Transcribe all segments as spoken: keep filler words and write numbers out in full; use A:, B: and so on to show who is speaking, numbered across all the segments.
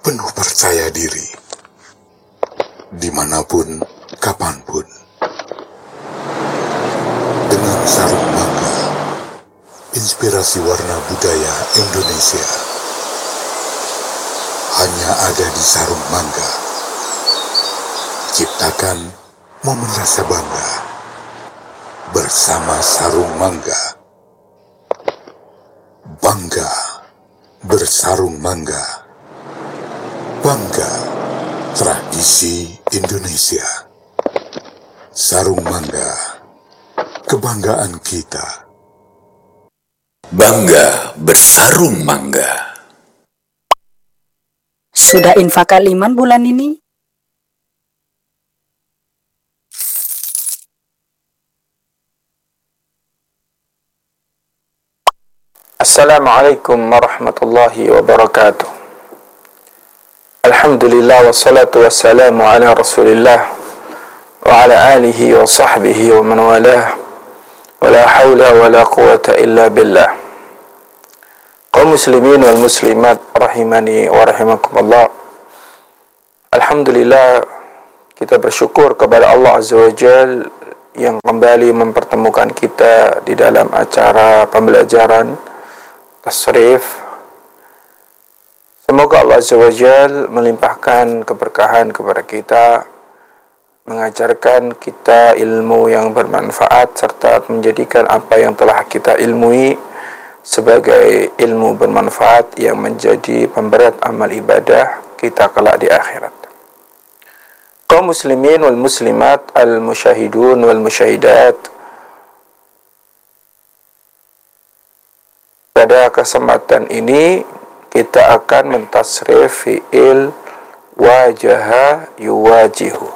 A: penuh percaya diri, dimanapun, kapanpun. Dengan sarung mangga, inspirasi warna budaya Indonesia hanya ada di sarung mangga. Ciptakan momen rasa bangga bersama sarung mangga. Bangga bersarung mangga. Bangga tradisi Indonesia. Sarung mangga, kebanggaan kita.
B: Bangga bersarung mangga.
C: Sudah infak kaliman bulan ini?
D: Assalamualaikum warahmatullahi wabarakatuh. Alhamdulillah wassalatu wassalamu ala rasulillah wa ala alihi wa sahbihi wa man walah wa la hawla wa la quwata illa billah. Kaum muslimin wal muslimat rahimani wa rahimakumullah. Alhamdulillah, kita bersyukur kepada Allah Azza wa Jal yang kembali mempertemukan kita di dalam acara pembelajaran tasrif. Semoga Allah Azza wa Jal melimpahkan keberkahan kepada kita, mengajarkan kita ilmu yang bermanfaat, serta menjadikan apa yang telah kita ilmui sebagai ilmu bermanfaat yang menjadi pemberat amal ibadah kita kelak di akhirat. Kaum muslimin wal muslimat, al-musyahidun wal musyahidat, pada kesempatan ini kita akan mentasrif fi'il wajaha yuwajihu.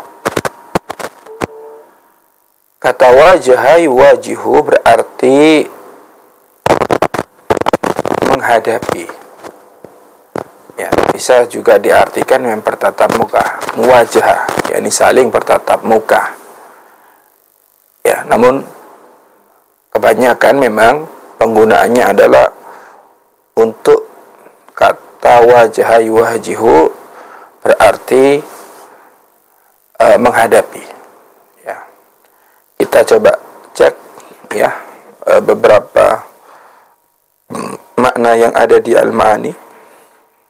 D: Kata wajaha yuwajihu berarti menghadapi. Ya, bisa juga diartikan yang bertatap muka, muwajah, yakni saling bertatap muka. Ya, namun kebanyakan memang penggunaannya adalah untuk kata wajah yuwajihu berarti uh, menghadapi. Ya. Kita coba cek ya uh, beberapa um, makna yang ada di Al-Ma'ani.